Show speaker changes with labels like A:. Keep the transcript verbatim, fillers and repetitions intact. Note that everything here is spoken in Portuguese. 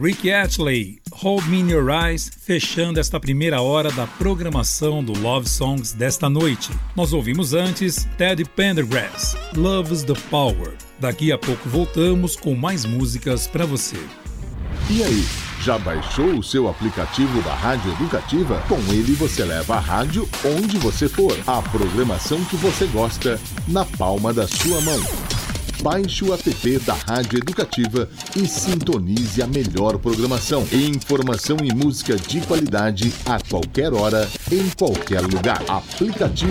A: Rick Astley, Hold Me in Your Eyes, fechando esta primeira hora da programação do Love Songs desta noite. Nós ouvimos antes Teddy Pendergrass, Love's the Power. Daqui a pouco voltamos com mais músicas para você.
B: E aí, já baixou o seu aplicativo da Rádio Educativa? Com ele você leva a rádio onde você for. A programação que você gosta na palma da sua mão. Baixe o app da Rádio Educativa e sintonize a melhor programação. Informação e música de qualidade a qualquer hora, em qualquer lugar. Aplicativo